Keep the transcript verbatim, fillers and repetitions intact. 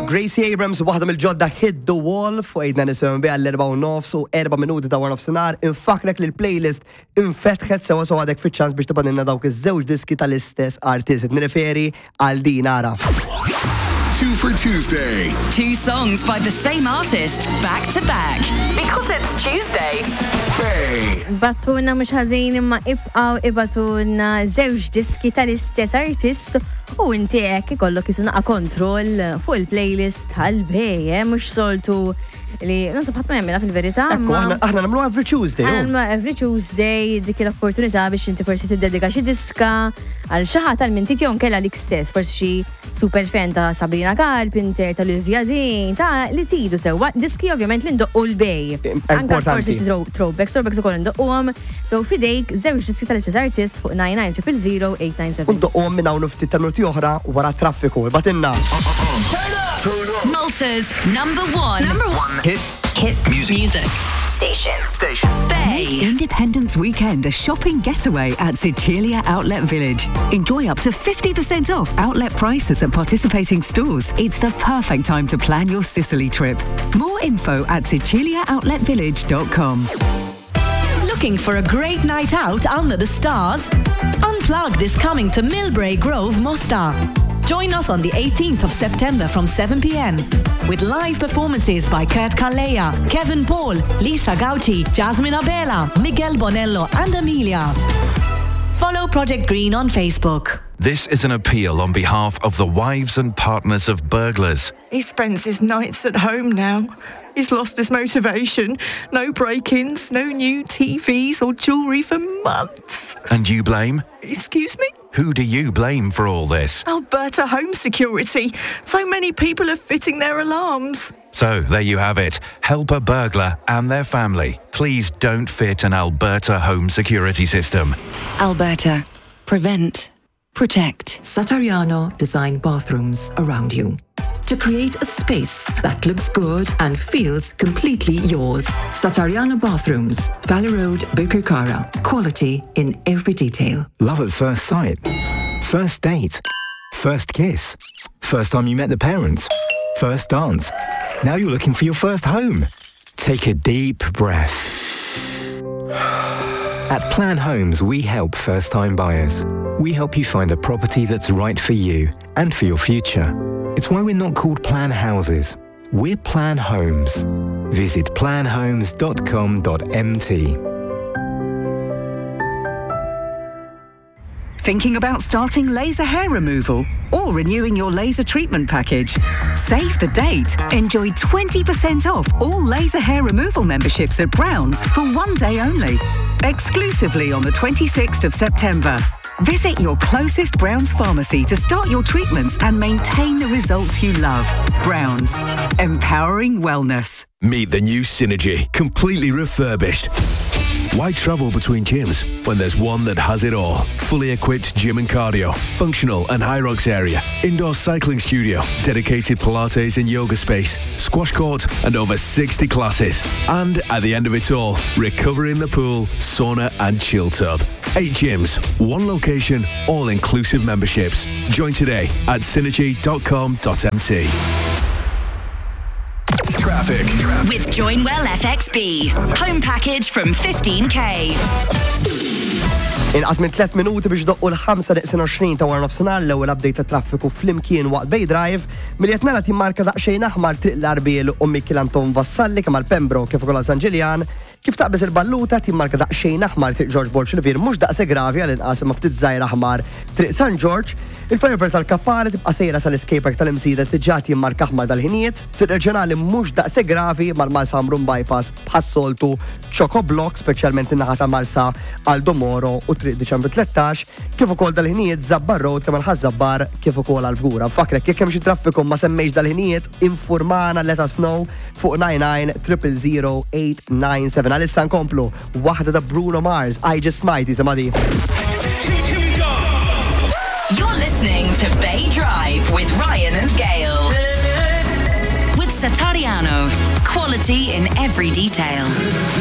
Gracie Abrams waħda mill-ġodda Hit the Wall fuq ejdna nisimgħu biha l-erba' u nofs u erba' minuti ta' war nofsinhar. Infakrek li l-playlist infetħet sewa sew għadek fiċ-ċans biex tibgħinna dawk iż-żewġ diski tal-istess artist. Nirreferi għal din ara. Two for Tuesday. Two songs by the same artist, back to back. Because it's Tuesday. Bay. Battuna mux ħażin imma ibqaw ibatuna żewġ diski tal-istess artist u inti hekk ikollok isu naqa' kontroll fuq il-playlist tal-Bay, mhux soltu li nasab ħadd ma jagħmilha fil-verità. Ekku, aħna aħna nagħmluha every Tuesday. Aħna every Tuesday dik l-opportunità biex inti forsi tiddedika xi diska għal xi ħadd għall-mintik jew nkella lik stess, forsi xi super fan ta' Sabrina Carpenter, ta' Olivia Dean, ta' li tidu sewwa. Diski ovvjament li ndoqqu l-Bay. Anke forsi throwbacks, throwbacks ukoll ndoqquhom. So fidejk żewġ diski tal-istess artist fuq nine nine zero zero eight nine seven. Ndoqquhom minn hawn ftit minuti oħra wara traffiku. Ibatinna. Malta's number one. Number one. Hit. Hit music. music. Station. Station. Bay. Independence Weekend, a shopping getaway at Sicilia Outlet Village. Enjoy up to fifty percent off outlet prices at participating stores. It's the perfect time to plan your Sicily trip. More info at sicilia outlet village dot com. Looking for a great night out under the stars? Unplugged is coming to Millbrae Grove, Mostar. Join us on the eighteenth of September from seven p.m. with live performances by Kurt Kalea, Kevin Paul, Lisa Gauci, Jasmine Abela, Miguel Bonello and Amelia. Follow Project Green on Facebook. This is an appeal on behalf of the wives and partners of burglars. He spends his nights at home now. He's lost his motivation. No break-ins, no new T Vs or jewellery for months. And you blame? Excuse me? Who do you blame for all this? Alberta Home Security. So many people are fitting their alarms. So, there you have it. Help a burglar and their family. Please don't fit an Alberta Home Security system. Alberta. Prevent. Protect. Satariano designed bathrooms around you to create a space that looks good and feels completely yours. Satariano Bathrooms, Valley Road, Birkirkara. Quality in every detail. Love at first sight. First date. First kiss. First time you met the parents. First dance. Now you're looking for your first home. Take a deep breath. At Plan Homes, we help first-time buyers. We help you find a property that's right for you and for your future. It's why we're not called Plan Houses. We're Plan Homes. Visit plan homes dot com dot m t. Thinking about starting laser hair removal or renewing your laser treatment package? Save the date. Enjoy twenty percent off all laser hair removal memberships at Browns for one day only. Exclusively on the twenty-sixth of September. Visit your closest Browns pharmacy to start your treatments and maintain the results you love. Browns. Empowering wellness. Meet the new Synergy, completely refurbished. Why travel between gyms when there's one that has it all? Fully equipped gym and cardio, functional and high rocks area, indoor cycling studio, dedicated Pilates and yoga space, squash court and over sixty classes. And at the end of it all, recover in the pool, sauna and chill tub. Eight gyms, one location, all-inclusive memberships. Join today at synergy dot com dot m t. Traffic. With Joinwell F X B. Home package from fifteen K. Inqas minn tliet minuti biex doqqu l-ħamsa deqsin għoxrin ta' war nofsinhar l-ewwel update ta' traffiku flimkien waqt Bay Drive milli qed nara timmarka daqsxejn aħmar triq l-Arbiel u Mikkil Anton Vassalli kemm għall-Pembroke kif ukoll għal San Ġiljan, kif taqbeż il-Balluta timmarka daqsxejn aħmar triq George Borg Xilvier mhux daqs gravi għal inqas imma ftit żgħir aħmar triq San George. Il-flyover tal-Kappari tibqa' sejra sal-escape park tal-Imsida tiġġa timmarka aħmar dal-ħiniet, triq reġjonali mhux daqs gravi mal-Marsa Amrun bypass bħas-soltu Choco Block, speċjalment in-naħa ta' Marsa għal Domoro u triq Diċembru tlettax, kif ukoll dal-ħinijiet Zabbar Road kemm ħaż-Zabbar kif ukoll għal Fgura. Fakrek jekk hemm xi traffiku ma semmejx dal-ħinijiet, infurmana let us know fuq nine nine zero zero eight nine seven. Għalissa nkomplu waħda ta' Bruno Mars, I Just Might iżda madi. You're listening to Bay Drive with Ryan and Gail. With Satariano. Quality in every detail.